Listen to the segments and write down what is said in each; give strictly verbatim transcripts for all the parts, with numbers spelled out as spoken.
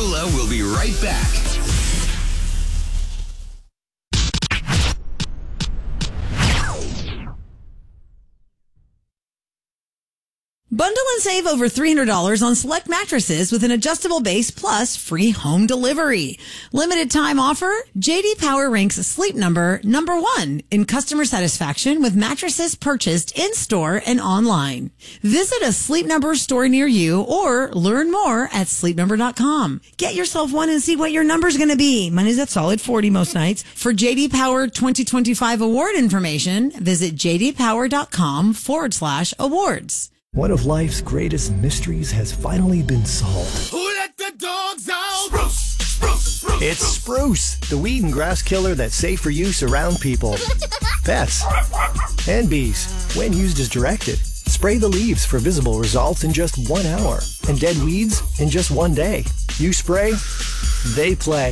Chula will be right back. Bundle and save over three hundred dollars on select mattresses with an adjustable base plus free home delivery. Limited time offer, J D Power ranks Sleep Number number one in customer satisfaction with mattresses purchased in-store and online. Visit a Sleep Number store near you or learn more at sleep number dot com. Get yourself one and see what your number's going to be. Mine is at solid forty most nights. For J D Power twenty twenty-five award information, visit jdpower.com forward slash awards. One of life's greatest mysteries has finally been solved. Who let the dogs out? Spruce, spruce, spruce, it's Spruce, the weed and grass killer that's safe for use around people, pets, and bees when used as directed. Spray the leaves for visible results in just one hour and dead weeds in just one day. You spray, they play.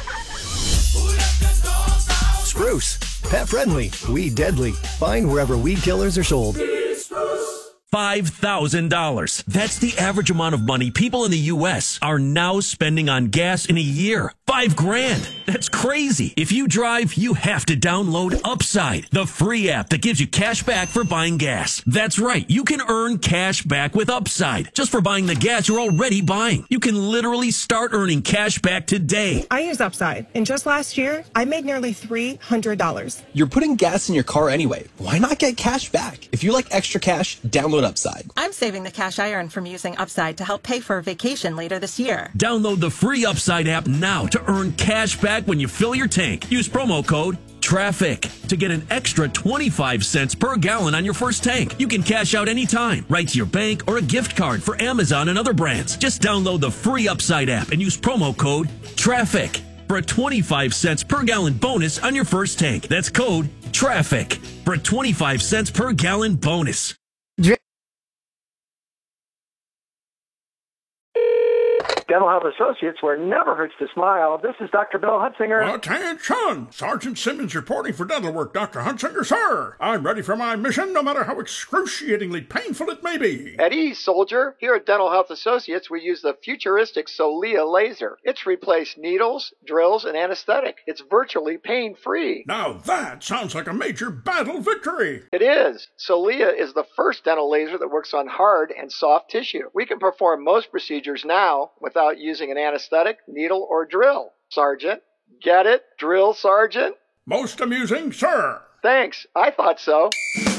Spruce, pet friendly, weed deadly. Find wherever weed killers are sold. five thousand dollars. That's the average amount of money people in the U S are now spending on gas in a year. Five grand. That's crazy. If you drive, you have to download Upside, the free app that gives you cash back for buying gas. That's right. You can earn cash back with Upside just for buying the gas you're already buying. You can literally start earning cash back today. I use Upside, and just last year, I made nearly three hundred dollars. You're putting gas in your car anyway. Why not get cash back? If you like extra cash, download Upside. I'm saving the cash I earn from using Upside to help pay for a vacation later this year. Download the free Upside app now to earn cash back when you fill your tank. Use promo code TRAFFIC to get an extra twenty-five cents per gallon on your first tank. You can cash out anytime, right to your bank or a gift card for Amazon and other brands. Just download the free Upside app and use promo code TRAFFIC for a twenty-five cents per gallon bonus on your first tank. That's code TRAFFIC for a twenty-five cents per gallon bonus. Dental Health Associates, where it never hurts to smile. This is Doctor Bill Huntsinger. Attention! Sergeant Simmons reporting for dental work, Doctor Huntsinger, sir. I'm ready for my mission, no matter how excruciatingly painful it may be. At ease, soldier. Here at Dental Health Associates, we use the futuristic Solia laser. It's replaced needles, drills, and anesthetic. It's virtually pain-free. Now that sounds like a major battle victory. It is. Solia is the first dental laser that works on hard and soft tissue. We can perform most procedures now without using an anesthetic, needle, or drill. Sergeant, get it? Drill, Sergeant? Most amusing, sir. Thanks. I thought so.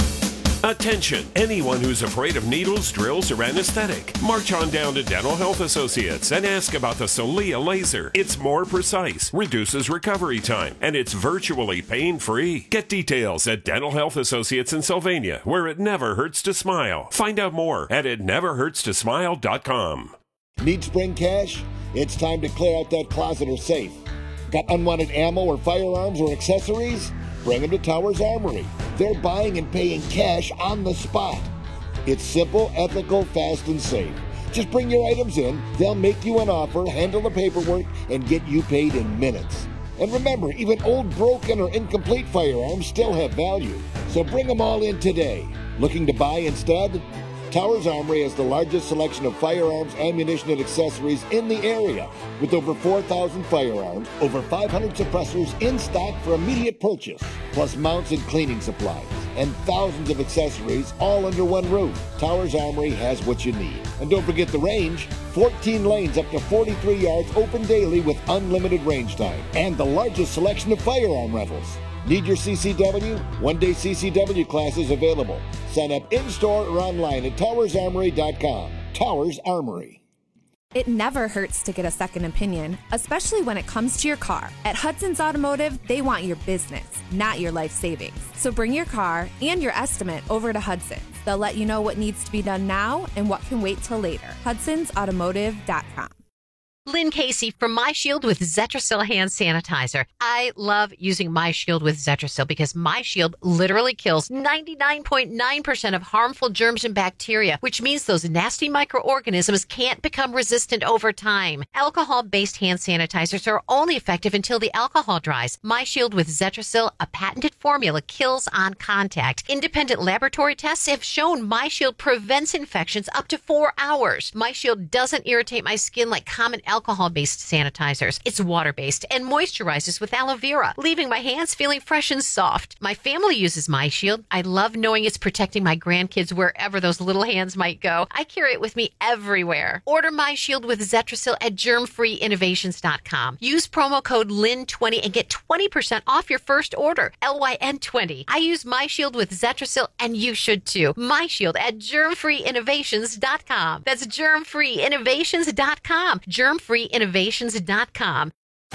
Attention, anyone who's afraid of needles, drills, or anesthetic. March on down to Dental Health Associates and ask about the Solia laser. It's more precise, reduces recovery time, and it's virtually pain-free. Get details at Dental Health Associates in Sylvania, where it never hurts to smile. Find out more at it never hurts to smile dot com. Need spring cash? It's time to clear out that closet or safe. Got unwanted ammo or firearms or accessories? Bring them to Towers Armory. They're buying and paying cash on the spot. It's simple, ethical, fast, and safe. Just bring your items in, they'll make you an offer, handle the paperwork, and get you paid in minutes. And remember, even old, broken, or incomplete firearms still have value. So bring them all in today. Looking to buy instead? Towers Armory has the largest selection of firearms, ammunition, and accessories in the area, with over four thousand firearms, over five hundred suppressors in stock for immediate purchase, plus mounts and cleaning supplies, and thousands of accessories all under one roof. Towers Armory has what you need. And don't forget the range, fourteen lanes up to forty-three yards open daily with unlimited range time, and the largest selection of firearm rentals. Need your C C W? One-day C C W classes available. Sign up in-store or online at towers armory dot com. Towers Armory. It never hurts to get a second opinion, especially when it comes to your car. At Hudson's Automotive, they want your business, not your life savings. So bring your car and your estimate over to Hudson's. They'll let you know what needs to be done now and what can wait till later. Hudsons Automotive dot com. Lynn Casey from MyShield with Zetrasil hand sanitizer. I love using MyShield with Zetrasil because MyShield literally kills ninety-nine point nine percent of harmful germs and bacteria, which means those nasty microorganisms can't become resistant over time. Alcohol-based hand sanitizers are only effective until the alcohol dries. MyShield with Zetrasil, a patented formula, kills on contact. Independent laboratory tests have shown MyShield prevents infections up to four hours. MyShield doesn't irritate my skin like common alcohol alcohol-based sanitizers. It's water-based and moisturizes with aloe vera, leaving my hands feeling fresh and soft. My family uses MyShield. I love knowing it's protecting my grandkids wherever those little hands might go. I carry it with me everywhere. Order MyShield with Zetrasil at germ free innovations dot com. Use promo code L Y N twenty and get twenty percent off your first order. L Y N twenty. I use MyShield with Zetrasil, and you should too. MyShield at germ free innovations dot com. That's germ free innovations dot com. germ free innovations dot com.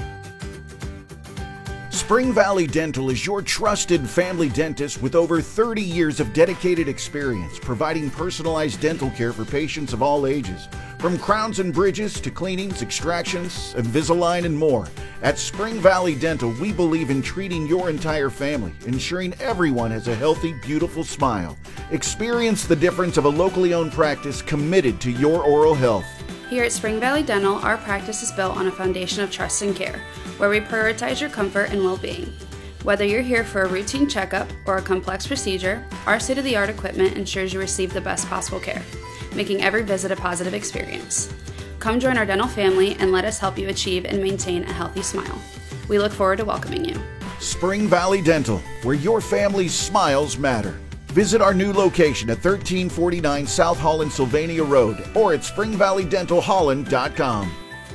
Spring Valley Dental is your trusted family dentist with over thirty years of dedicated experience providing personalized dental care for patients of all ages. From crowns and bridges to cleanings, extractions, Invisalign, and more. At Spring Valley Dental, we believe in treating your entire family, ensuring everyone has a healthy, beautiful smile. Experience the difference of a locally owned practice committed to your oral health. Here at Spring Valley Dental, our practice is built on a foundation of trust and care, where we prioritize your comfort and well-being. Whether you're here for a routine checkup or a complex procedure, our state-of-the-art equipment ensures you receive the best possible care, making every visit a positive experience. Come join our dental family and let us help you achieve and maintain a healthy smile. We look forward to welcoming you. Spring Valley Dental, where your family's smiles matter. Visit our new location at thirteen forty-nine South Holland Sylvania Road or at spring valley dental holland dot com.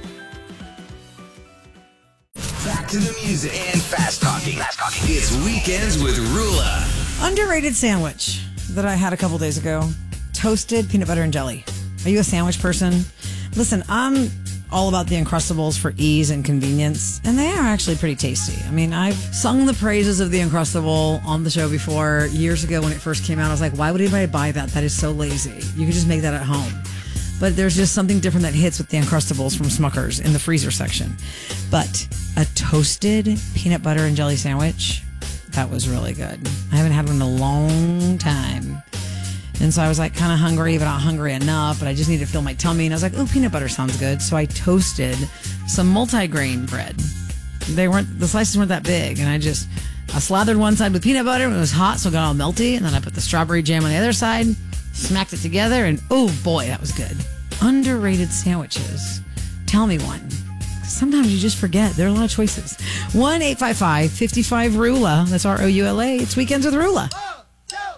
Back to the music and fast talking. Fast talking. It's Weekends with Rula. Underrated sandwich that I had a couple days ago. Toasted peanut butter and jelly. Are you a sandwich person? Listen, I'm all about the Uncrustables for ease and convenience, and they are actually pretty tasty. I mean, I've sung the praises of the Uncrustable on the show before. Years ago when it first came out, I was like, why would anybody buy that? That is so lazy. You can just make that at home. But there's just something different that hits with the Uncrustables from Smucker's in the freezer section. But a toasted peanut butter and jelly sandwich, that was really good. I haven't had one in a long time. And so I was like kind of hungry, but not hungry enough. But I just needed to fill my tummy. And I was like, oh, peanut butter sounds good. So I toasted some multigrain bread. They weren't, the slices weren't that big. And I just, I slathered one side with peanut butter. It was hot, so it got all melty. And then I put the strawberry jam on the other side, smacked it together. And oh boy, that was good. Underrated sandwiches. Tell me one. Sometimes you just forget. There are a lot of choices. one eight five five, five five, R U L A. That's R O U L A. It's Weekends with Rula.